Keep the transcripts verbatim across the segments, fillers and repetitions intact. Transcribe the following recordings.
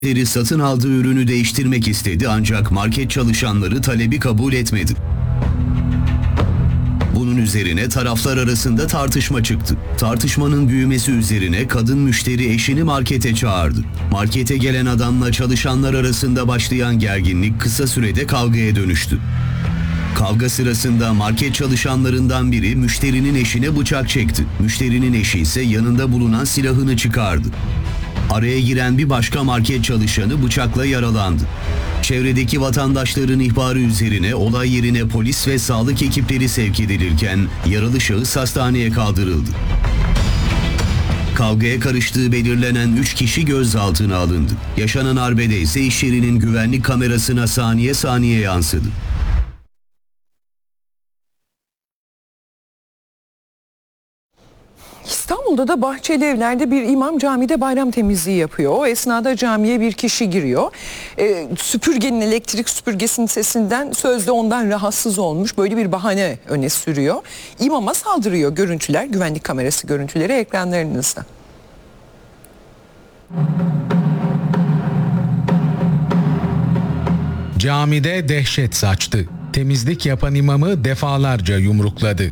Müşteri satın aldığı ürünü değiştirmek istedi ancak market çalışanları talebi kabul etmedi. Bunun üzerine taraflar arasında tartışma çıktı. Tartışmanın büyümesi üzerine kadın müşteri eşini markete çağırdı. Markete gelen adamla çalışanlar arasında başlayan gerginlik kısa sürede kavgaya dönüştü. Kavga sırasında market çalışanlarından biri müşterinin eşine bıçak çekti. Müşterinin eşi ise yanında bulunan silahını çıkardı. Araya giren bir başka market çalışanı bıçakla yaralandı. Çevredeki vatandaşların ihbarı üzerine olay yerine polis ve sağlık ekipleri sevk edilirken yaralı şahıs hastaneye kaldırıldı. Kavgaya karıştığı belirlenen üç kişi gözaltına alındı. Yaşanan arbede ise iş yerinin güvenlik kamerasına saniye saniye yansıdı. İstanbul'da da Bahçeli Evler'de bir imam camide bayram temizliği yapıyor. O esnada camiye bir kişi giriyor. E, süpürgenin, elektrik süpürgesinin sesinden sözde ondan rahatsız olmuş. Böyle bir bahane öne sürüyor. İmama saldırıyor. Görüntüler, güvenlik kamerası görüntüleri ekranlarınızda. Camide dehşet saçtı. Temizlik yapan imamı defalarca yumrukladı.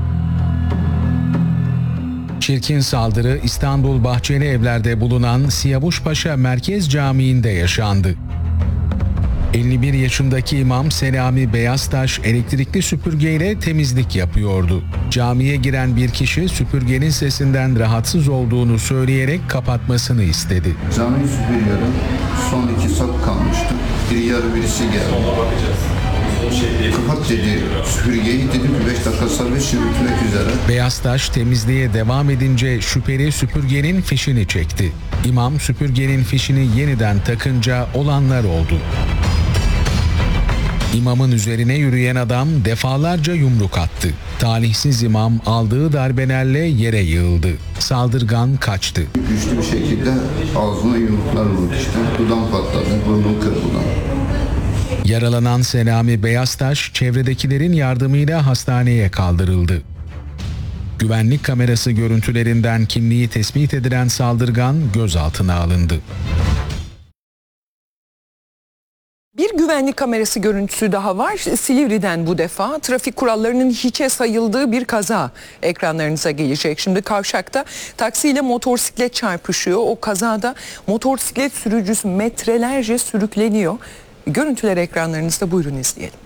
Çirkin saldırı İstanbul Bahçeli Evler'de bulunan Siyavuşpaşa Merkez Camii'nde yaşandı. elli bir yaşındaki imam Selami Beyaztaş elektrikli süpürgeyle temizlik yapıyordu. Camiye giren bir kişi süpürgenin sesinden rahatsız olduğunu söyleyerek kapatmasını istedi. Camiyi süpürüyorum. Son iki sak kalmıştı. Bir yarı birisi geldi. Kapat dedi süpürgeyi, dedim ki beş dakika sonra şimdi bitmek üzere. Beyaztaş temizliğe devam edince şüpheli süpürgenin fişini çekti. İmam süpürgenin fişini yeniden takınca olanlar oldu. İmamın üzerine yürüyen adam defalarca yumruk attı. Talihsiz imam aldığı darbelerle yere yığıldı. Saldırgan kaçtı. Güçlü bir şekilde ağzına yumruklar vurdu işte. Dudağım patladı, burnum kırıldı. Yaralanan Selami Beyaztaş çevredekilerin yardımıyla hastaneye kaldırıldı. Güvenlik kamerası görüntülerinden kimliği tespit edilen saldırgan gözaltına alındı. Bir güvenlik kamerası görüntüsü daha var. Silivri'den bu defa trafik kurallarının hiçe sayıldığı bir kaza ekranlarınıza gelecek. Şimdi kavşakta taksiyle motosiklet çarpışıyor. O kazada motosiklet sürücüsü metrelerce sürükleniyor. Görüntüler ekranlarınızda, buyurun izleyelim.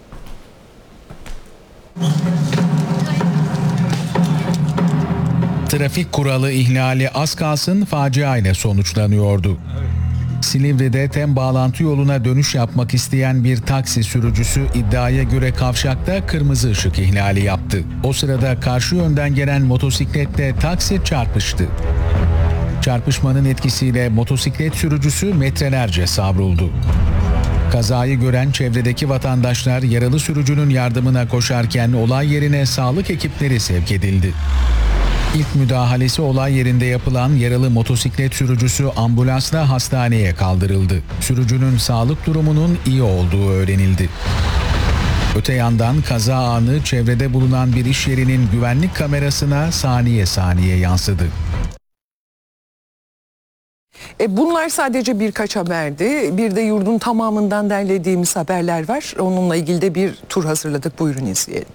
Trafik kuralı ihlali az kalsın facia ile sonuçlanıyordu. Silivri'de tem bağlantı yoluna dönüş yapmak isteyen bir taksi sürücüsü iddiaya göre kavşakta kırmızı ışık ihlali yaptı. O sırada karşı yönden gelen motosikletle taksi çarpıştı. Çarpışmanın etkisiyle motosiklet sürücüsü metrelerce savruldu. Kazayı gören çevredeki vatandaşlar yaralı sürücünün yardımına koşarken olay yerine sağlık ekipleri sevk edildi. İlk müdahalesi olay yerinde yapılan yaralı motosiklet sürücüsü ambulansla hastaneye kaldırıldı. Sürücünün sağlık durumunun iyi olduğu öğrenildi. Öte yandan kaza anı çevrede bulunan bir iş yerinin güvenlik kamerasına saniye saniye yansıdı. E bunlar sadece birkaç haberdi. Bir de yurdun tamamından derlediğimiz haberler var. Onunla ilgili de bir tur hazırladık. Buyurun izleyelim.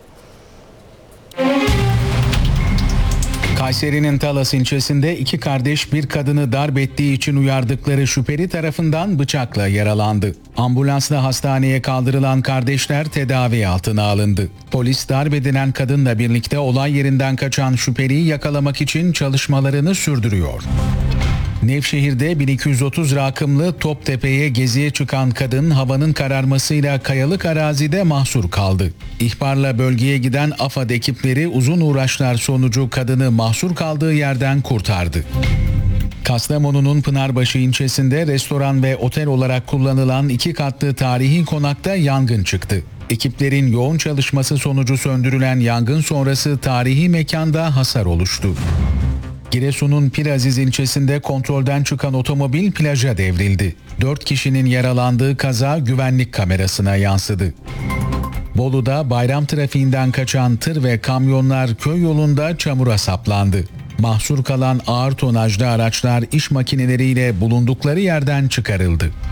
Kayseri'nin Talas ilçesinde iki kardeş bir kadını darp ettiği için uyardıkları şüpheli tarafından bıçakla yaralandı. Ambulansla hastaneye kaldırılan kardeşler tedavi altına alındı. Polis darp edilen kadınla birlikte olay yerinden kaçan şüpheliyi yakalamak için çalışmalarını sürdürüyor. Nevşehir'de bin iki yüz otuz rakımlı Toptepe'ye geziye çıkan kadın havanın kararmasıyla kayalık arazide mahsur kaldı. İhbarla bölgeye giden AFAD ekipleri uzun uğraşlar sonucu kadını mahsur kaldığı yerden kurtardı. Kastamonu'nun Pınarbaşı ilçesinde restoran ve otel olarak kullanılan iki katlı tarihi konakta yangın çıktı. Ekiplerin yoğun çalışması sonucu söndürülen yangın sonrası tarihi mekanda hasar oluştu. Giresun'un Piraziz ilçesinde kontrolden çıkan otomobil plaja devrildi. Dört kişinin yaralandığı kaza güvenlik kamerasına yansıdı. Bolu'da bayram trafiğinden kaçan tır ve kamyonlar köy yolunda çamura saplandı. Mahsur kalan ağır tonajlı araçlar iş makineleriyle bulundukları yerden çıkarıldı.